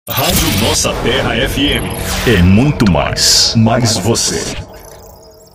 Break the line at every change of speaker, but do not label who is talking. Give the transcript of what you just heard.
Rádio Nossa Terra FM. É muito mais você.